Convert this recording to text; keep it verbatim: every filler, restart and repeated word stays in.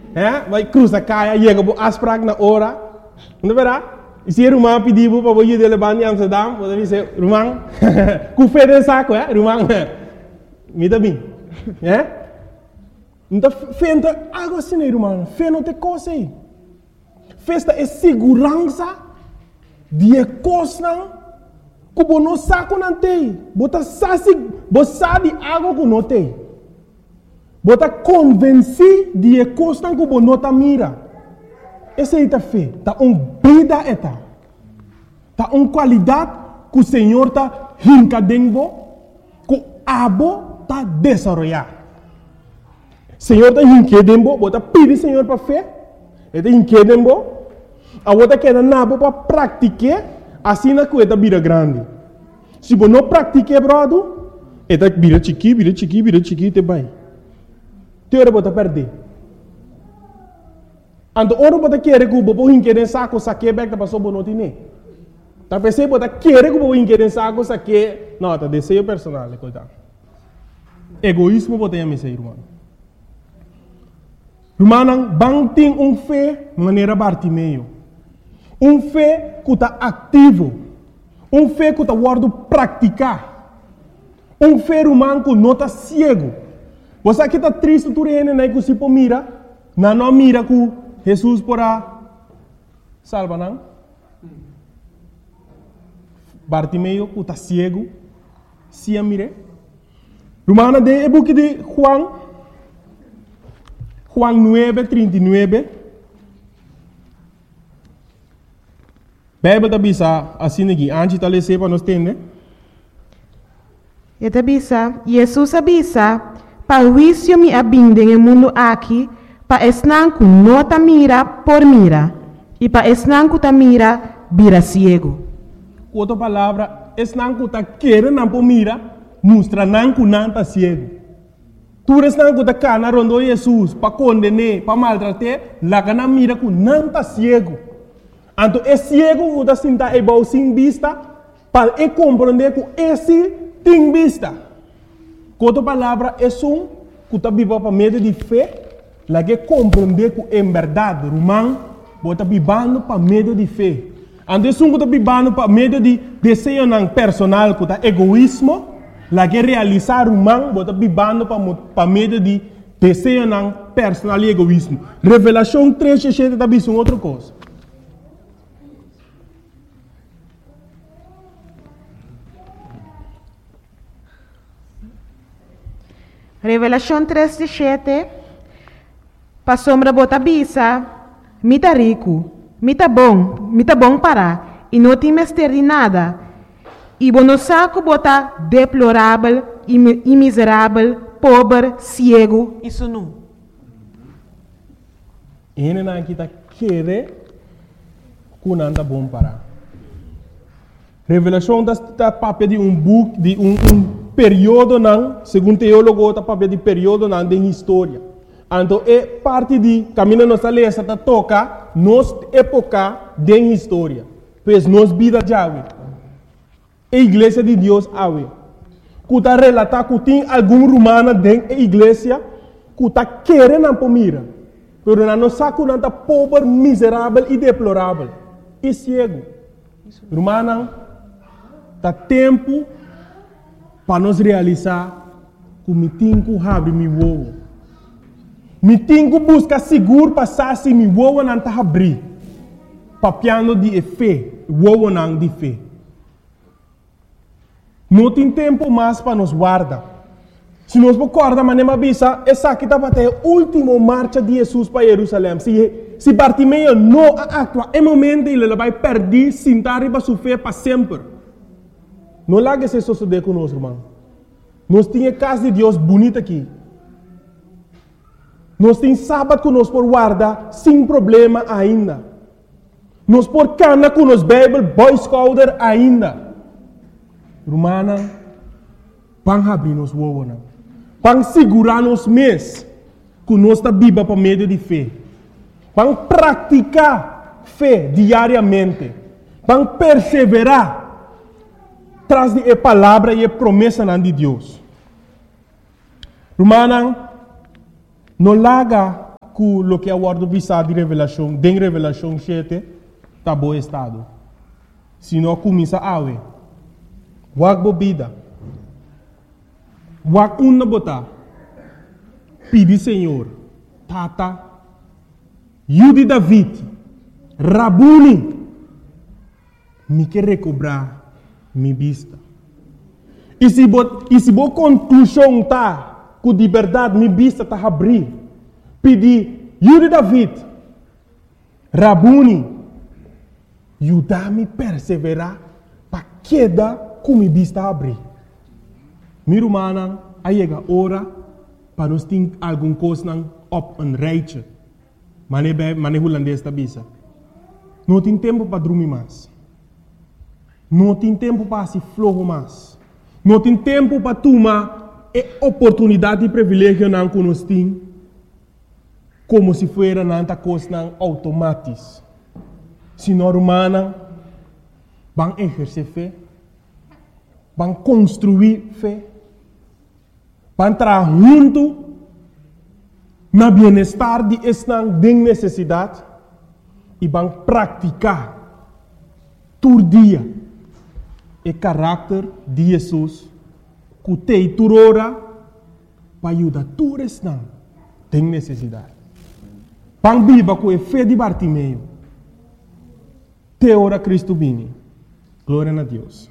É? Vai cruzar caia, chega para asprac na hora. Não verá? E se Rumang pediu para você levar em Amsterdam, você diz, Rumang, com fé de saco, é? Rumang, me dá bem. É? Então, fé não é algo assim, Rumang. Fé não tem coisa aí. Fé é segurança de coisa que você não sabe não tem. Você sabe algo que não tem. Você está convencido de coisa que você não está mira. Essa é a fé. Está uma vida eta. Está uma qualidade que o Senhor está rincadendo, que o abo está desenvolvendo. O Senhor está rincadendo, você pede o Senhor para fé. Ele está rincadendo, a você quer nabo para praticar, assim na coisa vida grande. Se você não pratica, brother, ele vira chiqui, vira chiqui, vira chiqui, te vai. Teora você perder. Ando ora você quer que o bobo hinquer saco saque back da passou bonoti ne. Tá pensei você quer que o bobo hinquer saco saque, não, tá desejo personal, coitado. Egoísmo você tem a missão, irmão. Irmão, bang tem um fé maneira Bartimeu. Um fé que está ativo. Um fé que está guardo praticar. Um fé humano que não está cego. Você que está triste, tu reina, né, que se pô mira, não não mira que Jesus porá salva, não? Bartimeu que está cego, se a mire. Romana de e book de Juan, Juan nueve, trinta y nueve. Bíblia bisa assim aqui, antes de ler para nós entender. E tabisa, Jesus abisa, para o juízo me abinde no mundo aqui, para esnanco nota mira por mira, e para esnanco ta mira, vira ciego. Outra palavra, esnanco ta querer não por mira, mostra nanco não ta ciego. Tu esnanco ta cana rondo Jesus, para condenar, para maltratar, lá cana mira com não ta ciego. Então, esse ciego que está sentado é bom sem vista, para ele compreender que esse tem vista. Com outra palavra, é um que está vivendo para meio de fé, lá que compreender que é verdade, Romão, está vivendo para meio de fé. Então, é um que está vivendo para meio de desejo personal, que está egoísmo, lá que realizar Romão, está vivendo para meio de desejo personal e egoísmo. Revelação três, sete está vivendo outra coisa. Revelação três, sete. Pa sombra bota bisa, mita rico, mita bom, mita bom para, e não tem mestre de nada. E bono saco bota deplorável, e miserável, pobre, cego, isso não. E não é que está querendo que não está bom para. Revelação está papel de um book, de um, um período não, segundo teólogo, está papel de período não de história. Então, é parte de caminho nossa lei, está toca nos época de história. Pois nos vida já é. A igreja de Deus é. Que está relatar que tem algum romano dentro da igreja que está querendo para mira. Mas não sabe que está pobre, miserável e deplorável. E cego. Romano, está tempo para nós realizar que me tenho que abrir meu ovo. Me tenho que buscar seguro para passar se meu ovo não está abrir. Papiando de fé, o ovo não de fé. Não tem tempo mais para nos guardar. Se nós guardar, mas não avisa, essa aqui está até a última marcha de Jesus para Jerusalém. Se, se Bartimeu não atua, é momento ele vai perder, sentar e vai sofrer para sempre. Não largue esse suceder conosco, irmão. Nós temos a casa de Deus bonita aqui. Nós temos sábado que nós por guardar sem problema ainda. Nós por cana com os Bible, Boy Scouter ainda. Romana, para abrir nos ovos, para segurar nos mês que nós está viva para meio de fé. Para praticar fé diariamente. Para perseverar traz de a palavra e a promessa de Deus. Romana, não larga que lo que é o ordem bisa de revelação, de revelação sete, tá bom estado. Se não começa a awe, wag bobida, wag una bota, pedi Senhor, tata, Yudi David, Rabuni, me quer recobrar minha vista. E se bo, e se bo conclusão tá, que de verdade minha vista tá abrir, pedi Yudi David, Rabuni, ajudar-me a perseverar para queda com minha vista abrir. Minha irmã, aí chega a hora para nós ter alguma coisa op um rijtje. Mas não é holandês da bisa. Não tem tempo para dormir mais. Não tem tempo para se flojo mais. Não tem tempo para tomar a oportunidade e privilégio que nós temos como se fosse nanta coisa automática. Se nós humanos vão exercer fé, vão construir fé, vão entrar junto na bem-estar de esta necessidade e vão praticar todo dia o caráter de Jesus que tem toda hora para ajudar todos esta tem necessidade. Vão viver com a fé de Bartimeu. Te ora Cristo vini. Glória a Deus.